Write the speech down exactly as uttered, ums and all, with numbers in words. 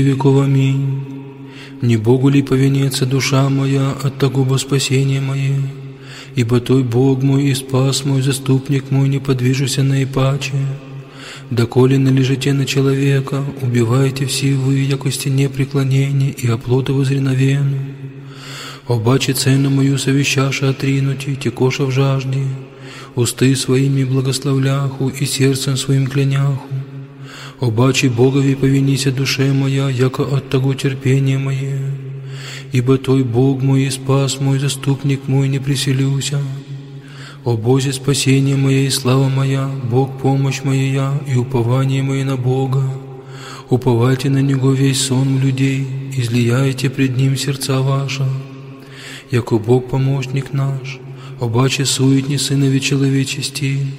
веков. Аминь. Не Богу ли повинется душа моя от того во спасение мое? Ибо Той Бог мой и спас мой, заступник мой, не подвижуся наипаче. Доколе належите на человека, убивайте все вы, яко стене преклонения и оплота возреновену. Обаче цену мою совещаша отринути, текоша в жажде, усты своими благословляху и сердцем своим кляняху. Обаче Богови повинися душе моя, яко от того терпения мое. Ибо Той Бог мой и спас мой, заступник мой, не приселюся. О Бозе, спасение мое и слава моя, Бог помощь моя и упование мое на Бога. Уповайте на Него весь сон людей, излияйте пред Ним сердца ваша. Яко Бог помощник наш, обаче суетни сынови человечести,